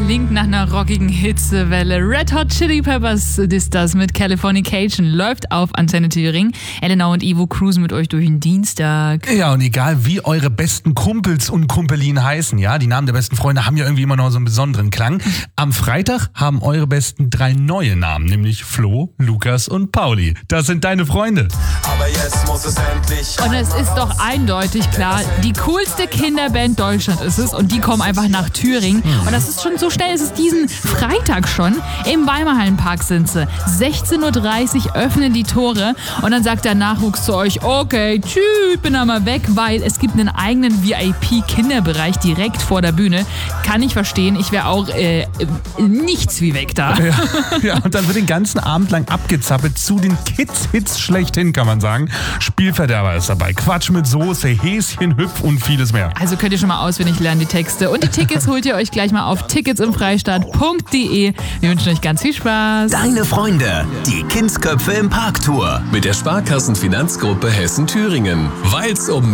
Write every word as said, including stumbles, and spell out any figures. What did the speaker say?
klingt nach einer rockigen Hitzewelle. Red Hot Chili Peppers ist das mit Californication. Läuft auf Antenne Thüringen. Elena und Ivo cruisen mit euch durch den Dienstag. Ja, und egal wie eure besten Kumpels und Kumpelinen heißen, ja, die Namen der besten Freunde haben ja irgendwie immer noch so einen besonderen Klang. Am Freitag haben eure besten drei neue Namen, nämlich Flo, Lukas und Pauli. Das sind deine Freunde. Aber jetzt muss es endlich. Und es ist doch eindeutig klar, die coolste Kinderband Deutschland ist es und die kommen einfach nach Thüringen. Und das ist schon so schnell, es ist diesen Freitag schon. Im Weimarhallenpark sind sie. sechzehn Uhr dreißig öffnen die Tore und dann sagt der Nachwuchs zu euch, okay, tschüss, bin aber weg, weil es gibt einen eigenen V I P-Kinderbereich direkt vor der Bühne. Kann ich verstehen, ich wäre auch äh, nichts wie weg da. Ja, ja, und dann wird den ganzen Abend lang abgezappelt zu den Kids-Hits schlechthin, kann man sagen. Spielverderber ist dabei, Quatsch mit Soße, Häschen, Hüpf und vieles mehr. Also könnt ihr schon mal auswendig lernen, die Texte. Und die Tickets holt ihr euch gleich mal auf ticketsimfreistaat punkt de. Wir wünschen euch ganz viel Spaß. Deine Freunde, die Kindsköpfe im Park Tour. Mit der Sparkassenfinanzgruppe Hessen-Thüringen. Weil's um